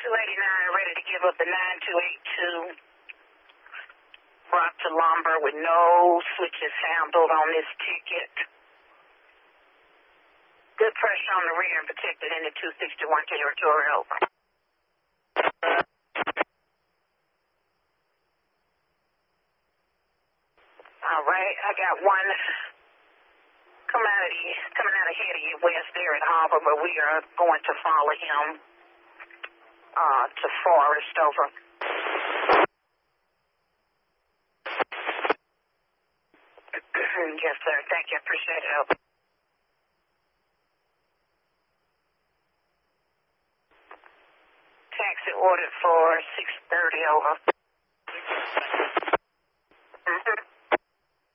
289 ready to give up the 9282. Brought to lumber with no switches handled on this ticket. Good pressure on the rear and protected in the 261 territory. Over. All right, I got one coming out ahead of you west there at Harbor, but we are going to follow him to Forest. Over. Yes, sir. Thank you. Appreciate it. Over. Taxi ordered for 6:30. Over.